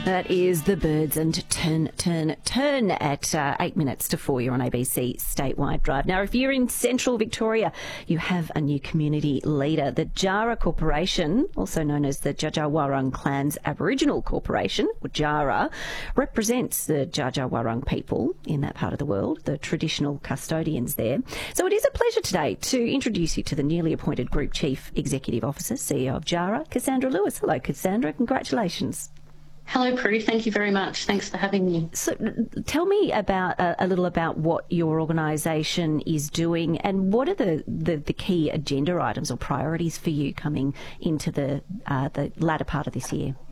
That is The Birds and Turn at 8 minutes to 4. You're on ABC Statewide Drive. Now, if you're in central Victoria, you have a new community leader. The Jara Corporation, also known as the Dja Dja Wurrung Clan's Aboriginal Corporation, or Jara, represents the Dja Dja Wurrung people in that part of the world, the traditional custodians there. So it is a pleasure today to introduce you to the newly appointed Group Chief Executive Officer, CEO of Jara, Cassandra Lewis. Hello, Cassandra. Congratulations. Hello, Prue. Thank you very much. Thanks for having me. So tell me about a little about what your organisation is doing and what are the key agenda items or priorities for you coming into the latter part of this year?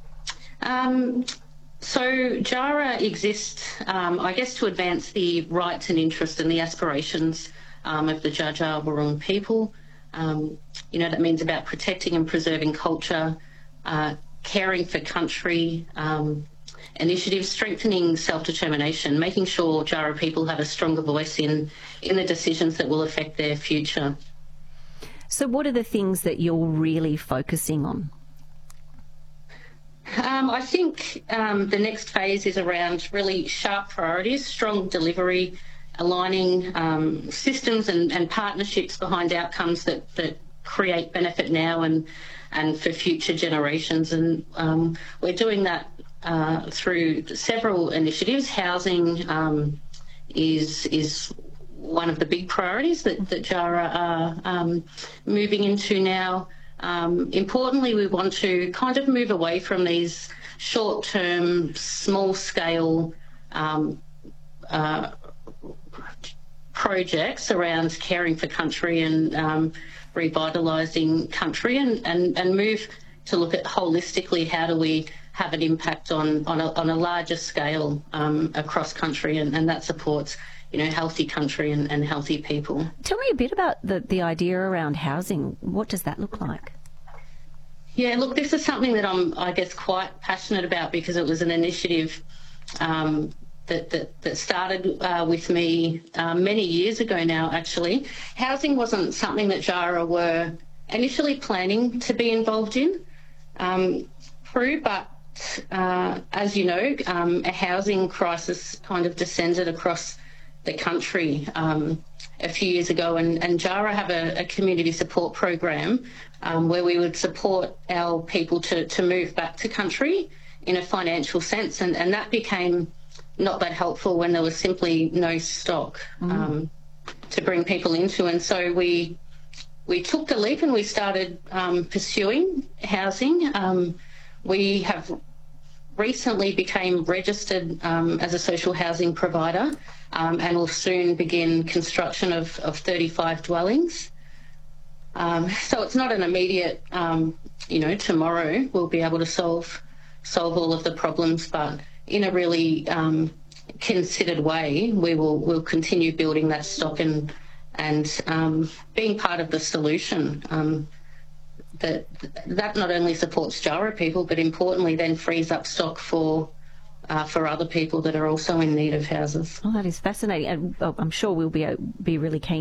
So Jara exists, I guess, to advance the rights and interests and the aspirations of the Dja Dja Wurrung people. That means about protecting and preserving culture, caring for country, initiatives, strengthening self-determination, making sure Jara people have a stronger voice in the decisions that will affect their future. So what are the things that you're really focusing on? I think the next phase is around really sharp priorities, strong delivery, aligning systems and partnerships behind outcomes that create benefit now and for future generations. And we're doing that through several initiatives. Housing is one of the big priorities that Jara are moving into now. Importantly, we want to kind of move away from these short-term, small-scale projects around caring for country and revitalising country and move to look at holistically how do we have an impact on a larger scale across country and that supports healthy country and healthy people. Tell me a bit about the idea around housing. What does that look like? Yeah, look, this is something that I'm, I guess, quite passionate about because it was an initiative that started with me many years ago now, actually. Housing wasn't something that Jara were initially planning to be involved in, Prue, but as you know, a housing crisis kind of descended across the country a few years ago, and Jara have a community support program where we would support our people to move back to country in a financial sense, and that became not that helpful when there was simply no stock to bring people into. And so we took the leap and we started pursuing housing. We have recently became registered as a social housing provider and will soon begin construction of 35 dwellings. So it's not an immediate, tomorrow we'll be able to solve all of the problems, but in a really considered way, we'll continue building that stock and being part of the solution. That not only supports Jara people, but importantly then frees up stock for other people that are also in need of houses. Oh, that is fascinating, and I'm sure we'll be really keen